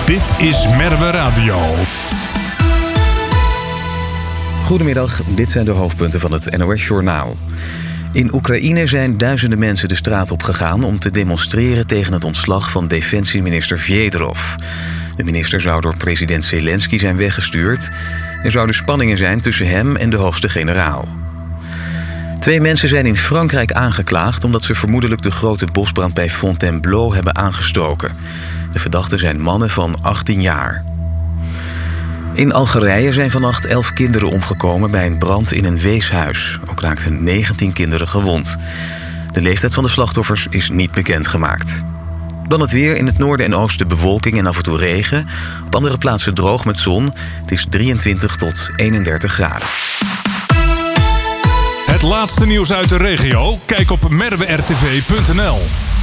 Dit is Merwe Radio. Goedemiddag, dit zijn de hoofdpunten van het NOS-journaal. In Oekraïne zijn duizenden mensen de straat op gegaan om te demonstreren tegen het ontslag van defensieminister Vjedrov. De minister zou door president Zelensky zijn weggestuurd. Er zouden spanningen zijn tussen hem en de hoogste generaal. 2 mensen zijn in Frankrijk aangeklaagd omdat ze vermoedelijk de grote bosbrand bij Fontainebleau hebben aangestoken. De verdachten zijn mannen van 18 jaar. In Algerije zijn vannacht 11 kinderen omgekomen bij een brand in een weeshuis. Ook raakten 19 kinderen gewond. De leeftijd van de slachtoffers is niet bekendgemaakt. Dan het weer. In het noorden en oosten bewolking en af en toe regen. Op andere plaatsen droog met zon. Het is 23 tot 31 graden. Het laatste nieuws uit de regio? Kijk op merwertv.nl.